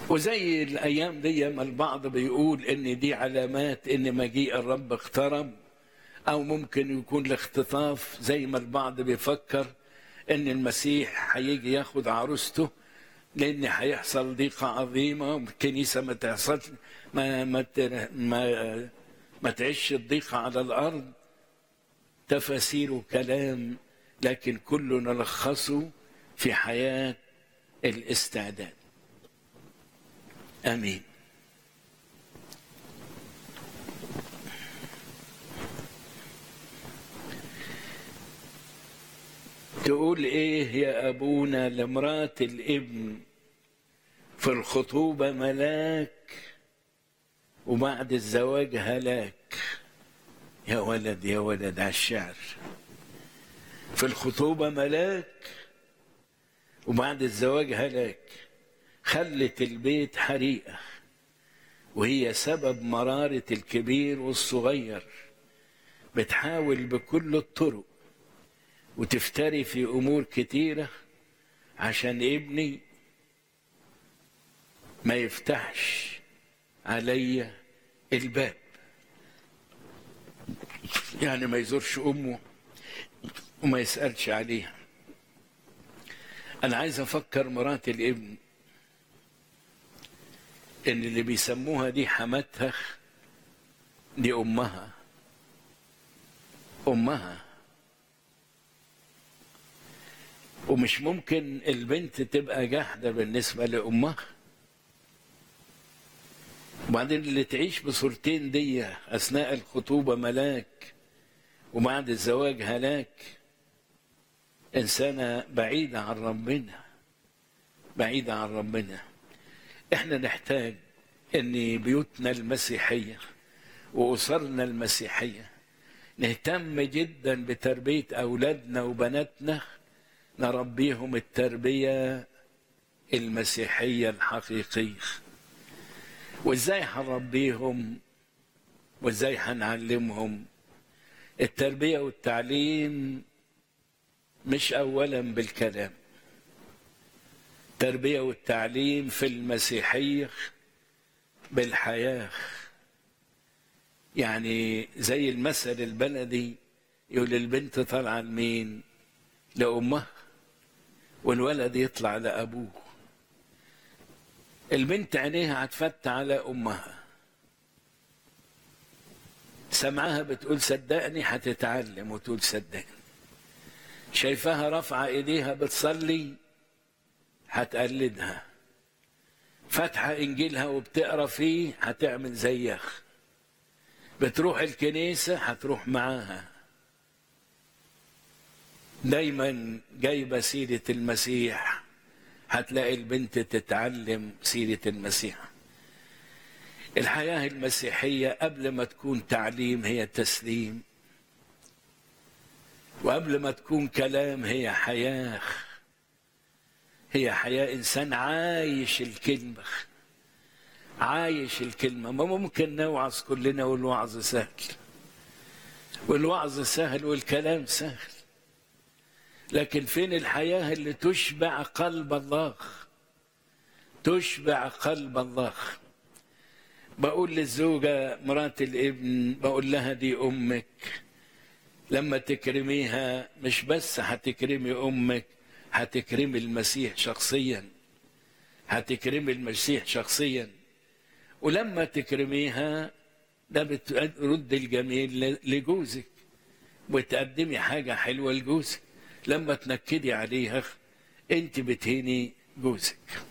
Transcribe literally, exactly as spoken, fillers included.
وزي الأيام دي ما البعض بيقول إن دي علامات إن مجيء الرب اقترب، أو ممكن يكون الاختطاف زي ما البعض بيفكر إن المسيح هيجي ياخد عروسته، لأن هيحصل ضيقة عظيمة والكنيسة ما تحصل ما ما ما, ما تعيش الضيقة على الأرض. تفاسير وكلام، لكن كله نلخصه في حياة الاستعداد. آمين. تقول إيه يا أبونا لمرات الابن في الخطوبة ملاك وبعد الزواج هلاك؟ يا ولد يا ولد على الشعر. في الخطوبة ملاك وبعد الزواج هلاك، خلت البيت حريقة وهي سبب مرارة الكبير والصغير، بتحاول بكل الطرق وتفتري في أمور كتيرة عشان ابني ما يفتحش علي الباب، يعني ما يزورش أمه وما يسألش عليها. أنا عايز أفكر مرات الابن إن اللي بيسموها دي حماتها دي أمها، أمها. ومش ممكن البنت تبقى جاحدة بالنسبة لأمها. وبعدين اللي تعيش بصورتين دي أثناء الخطوبة ملاك وبعد الزواج هلاك، إنسانة بعيدة عن ربنا، بعيدة عن ربنا. إحنا نحتاج إن بيوتنا المسيحية وأسرنا المسيحية نهتم جدا بتربية أولادنا وبناتنا، نربيهم التربية المسيحية الحقيقية. وإزاي هنربيهم وإزاي هنعلمهم؟ التربية والتعليم مش أولا بالكلام، التربية والتعليم في المسيحية بالحياة. يعني زي المثل البلدي يقول البنت طالعة لمين؟ لأمها، والولد يطلع لأبوه. البنت عينيها هتفتح على أمها، سمعها بتقول صدقني هتتعلم وتقول صدقني، شايفاها رافعة ايديها بتصلي هتقلدها، فاتحة انجيلها وبتقرا فيه هتعمل زيها، بتروح الكنيسة هتروح معاها، دايما جايبة سيرة المسيح، هتلاقي البنت تتعلم سيرة المسيح. الحياة المسيحية قبل ما تكون تعليم هي تسليم، وقبل ما تكون كلام هي حياة، هي حياة إنسان عايش الكلمة، عايش الكلمة. ما ممكن نوعظ كلنا والوعظ سهل، والوعظ سهل والكلام سهل، لكن فين الحياة اللي تشبع قلب الله؟ تشبع قلب الله. بقول للزوجة مرات الابن، بقول لها دي أمك، لما تكرميها مش بس هتكرمي أمك، هتكرمي المسيح شخصيا، هتكرمي المسيح شخصيا. ولما تكرميها ده بترد الجميل لجوزك وتقدمي حاجة حلوة لجوزك. لما تنكدي عليها انت بتهيني جوزك.